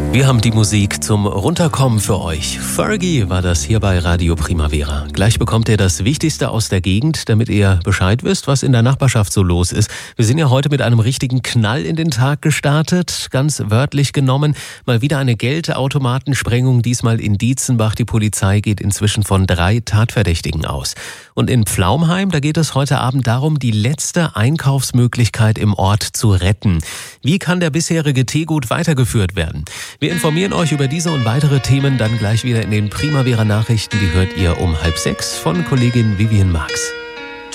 Wir haben die Musik zum Runterkommen für euch. Fergie war das hier bei Radio Primavera. Gleich bekommt ihr das Wichtigste aus der Gegend, damit ihr Bescheid wisst, was in der Nachbarschaft so los ist. Wir sind ja heute mit einem richtigen Knall in den Tag gestartet, ganz wörtlich genommen. Mal wieder eine Geldautomatensprengung, diesmal in Dietzenbach. Die Polizei geht inzwischen von 3 Tatverdächtigen aus. Und in Pflaumheim, da geht es heute Abend darum, die letzte Einkaufsmöglichkeit im Ort zu retten. Wie kann der bisherige Teegut weitergeführt werden? Wir informieren euch über diese und weitere Themen dann gleich wieder in den Primavera-Nachrichten. Die hört ihr um 5:30 von Kollegin Vivian Marx.